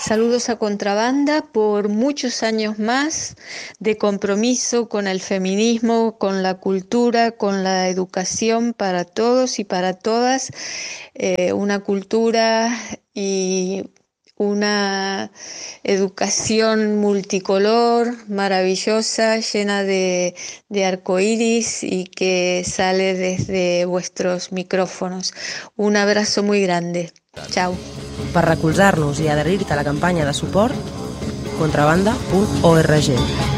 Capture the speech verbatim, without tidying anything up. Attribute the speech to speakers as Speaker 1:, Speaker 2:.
Speaker 1: Saludos a Contrabanda por muchos años más de compromiso con el feminismo, con la cultura, con la educación para todos y para todas. Eh, una cultura y una educación multicolor, maravillosa, llena de, de arcoíris y que sale desde vuestros micrófonos. Un abrazo muy grande. Chao.
Speaker 2: Per recolzar-nos i adherir-te a la campanya de suport, contrabanda punt org.